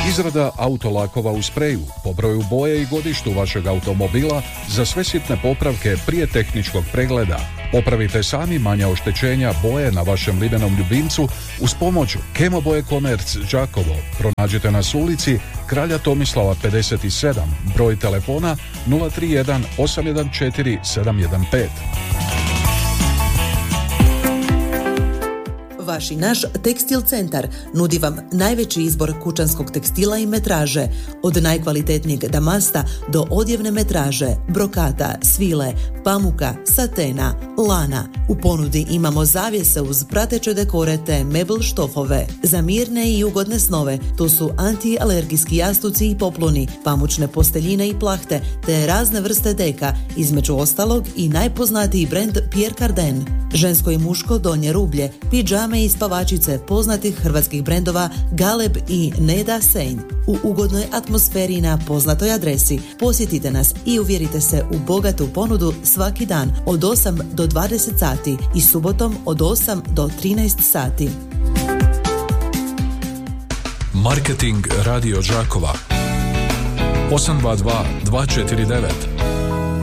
Izrada autolakova u spreju, po broju boje i godištu vašeg automobila za sve sitne popravke prije tehničkog pregleda. Popravite sami manja oštećenja boje na vašem limenom ljubimcu uz pomoć Kemoboje Komerc Đakovo. Pronađite nas u ulici Kralja Tomislava 57, broj telefona 031 814 715. Vaš i naš Tekstil centar nudi vam najveći izbor kućanskog tekstila i metraže, od najkvalitetnijeg damasta do odjevne metraže, brokata, svile, pamuka, satena, lana. U ponudi imamo zavjese uz prateće dekore te mebel štofove. Za mirne i ugodne snove tu su antialergijski jastuci i popluni, pamučne posteljine i plahte te razne vrste deka, između ostalog i najpoznatiji brend Pierre Cardin. Žensko i muško donje rublje, pidžame i spavačice poznatih hrvatskih brendova Galeb i Neda Senj. U ugodnoj atmosferi na poznatoj adresi posjetite nas i uvjerite se u bogatu ponudu svaki dan od 8 do 20 sati i subotom od 8 do 13 sati. Marketing Radio Đakova 822 249